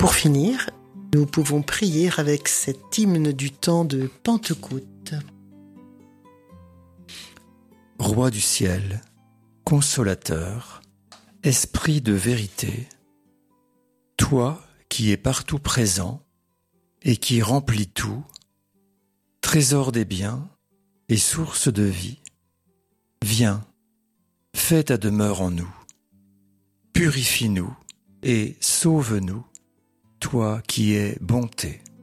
Pour finir, nous pouvons prier avec cet hymne du temps de Pentecôte. Roi du ciel, consolateur, esprit de vérité, toi qui es partout présent et qui remplis tout, trésor des biens et source de vie, viens, fais ta demeure en nous, purifie-nous et sauve-nous, toi qui es bonté.